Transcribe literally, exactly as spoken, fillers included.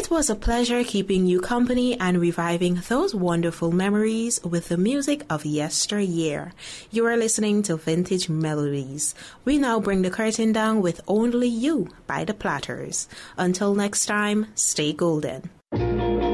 It was a pleasure keeping you company and reviving those wonderful memories with the music of yesteryear. You are listening to Vintage Melodies. We now bring the curtain down with Only You by the Platters. Until next time, stay golden.